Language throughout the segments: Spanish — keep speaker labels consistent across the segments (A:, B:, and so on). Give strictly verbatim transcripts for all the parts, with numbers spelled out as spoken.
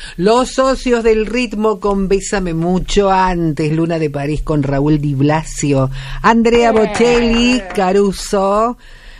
A: Los socios del ritmo con Bésame Mucho, antes Luna de París con Raúl Di Blasio, Andrea Bocelli, Caruso,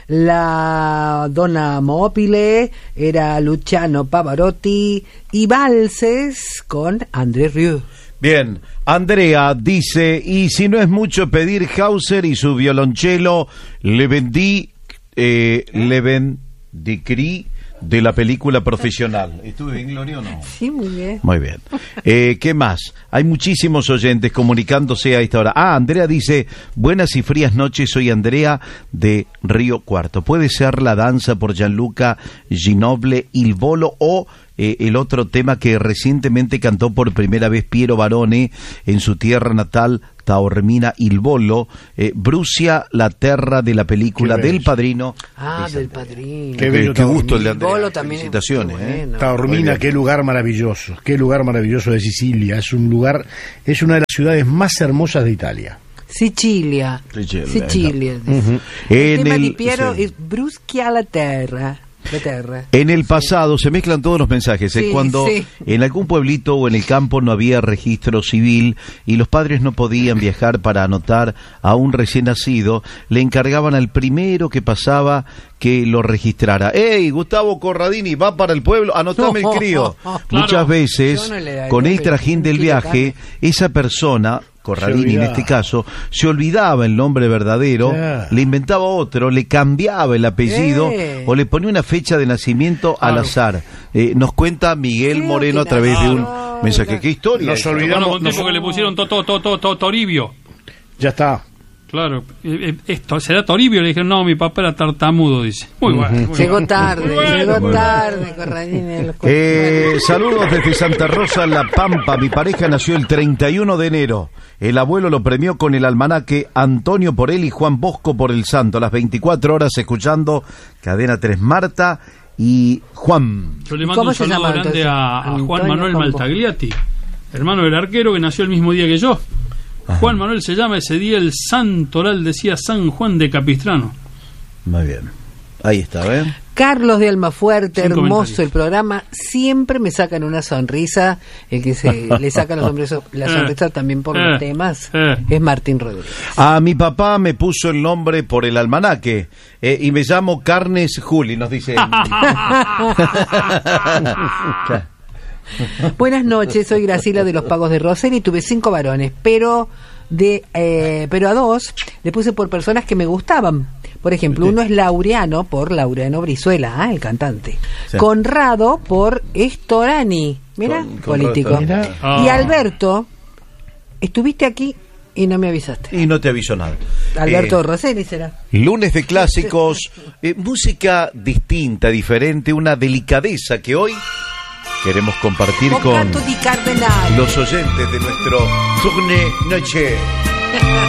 A: la Donna Mobile, era Luciano Pavarotti y Valses con André Rieu.
B: Bien, Andrea dice, y si no es mucho pedir, Hauser y su violonchelo, le vendí, eh, le vendicrí de la película Profesional. ¿Estuve bien, Gloria, o no?
A: Sí, muy bien.
B: Muy bien. Eh, ¿Qué más? Hay muchísimos oyentes comunicándose a esta hora. Ah, Andrea dice, buenas y frías noches, soy Andrea de Río Cuarto. Puede ser La danza por Gianluca Ginoble, Il Volo o eh, el otro tema que recientemente cantó por primera vez Piero Barone en su tierra natal, Taormina, Il Volo, eh, Brucia, la terra de la película del Padrino.
A: Ah, del Padrino.
B: Qué, bello, qué gusto el de Andrea.
A: Il Volo también.
B: Felicitaciones.
A: Bueno.
B: Eh.
C: Taormina, qué lugar maravilloso, qué lugar maravilloso de Sicilia. Es un lugar, es una de las ciudades más hermosas de Italia.
A: Sicilia.
B: Sicilia.
A: Sicilia.
B: Uh-huh.
A: El
B: en
A: tema
B: el,
A: di Piero
B: sí.
A: es Brucia la terra. La terra.
B: En el pasado, sí. Se mezclan todos los mensajes, ¿eh?
A: Sí,
B: Cuando
A: sí.
B: en algún pueblito o en el campo no había registro civil y los padres no podían viajar para anotar a un recién nacido, le encargaban al primero que pasaba que lo registrara. ¡Ey, Gustavo Corradini, va para el pueblo, anotame el crío!
A: Claro.
B: Muchas veces,
A: Yo no le-
B: con
A: no
B: el
A: me-
B: trajín del
A: un kilo de
B: viaje, esa persona, Corradini en este caso, se olvidaba el nombre verdadero,
C: Yeah.
B: le inventaba otro, le cambiaba el apellido
A: Eh.
B: o le ponía una fecha de nacimiento al
D: Claro.
B: azar. Eh, nos cuenta Miguel
A: Creo
B: Moreno a
A: que
B: través de un
A: no,
B: mensaje.
A: no.
B: ¿Qué historia?
C: Nos
B: esa?
C: olvidamos.
D: Bueno, un tipo
C: nos-
D: que le pusieron to, to, to, to, to- Toribio.
C: Ya está.
D: Claro, eh, eh, esto será Toribio. Le dijeron, no, mi papá era tartamudo, dice. Muy bueno. muy
A: Llegó
D: bueno.
A: tarde,
D: Muy bueno.
A: llegó
B: Bueno.
A: tarde, Corradini. a los cuatro.
B: Eh, saludos desde Santa Rosa, La Pampa. Mi pareja nació el treinta y uno de enero. El abuelo lo premió con el almanaque Antonio por él y Juan Bosco por el santo. A las veinticuatro horas escuchando Cadena tres, Marta y Juan.
D: Yo le
A: ¿Y
D: mando
A: cómo
D: un
A: se
D: saludo
A: llama,
D: grande
A: entonces?
D: a, a
A: Antonio
D: Juan Manuel
A: Juan Bosco.
D: Maltagliati, hermano del arquero que nació el mismo día que yo. Juan Manuel se llama, ese día el santoral decía San Juan de Capistrano.
B: Muy bien. Ahí está, ¿ven?
A: Carlos de Almafuerte,
D: Sin
A: hermoso
D: comentarios.
A: el programa, siempre me sacan una sonrisa, el que se le saca la sonrisa, la sonrisa también por los
D: Eh,
A: temas,
D: eh.
A: es Martín Rodríguez.
B: A mi papá me puso el nombre por el almanaque eh, y me llamo Carnes Juli, nos dice.
A: Buenas noches, soy Graciela de los Pagos de Rosel y tuve cinco varones, pero de eh, pero a dos le puse por personas que me gustaban. Por ejemplo, uno es Laureano por Laureano Brizuela, ah, el cantante.
B: Sí.
A: Conrado por Estorani, mira,
B: Con- Conrado
A: político.
B: Estorani.
D: Ah.
A: Y Alberto, estuviste aquí y no me avisaste.
B: Y no te aviso nada.
A: Alberto
B: Eh,
A: Rosselli será.
B: Lunes de clásicos, eh, música distinta, diferente, una delicadeza que hoy queremos compartir con
A: Bocato di Cardenal.
B: los oyentes de nuestro Tourne Noche.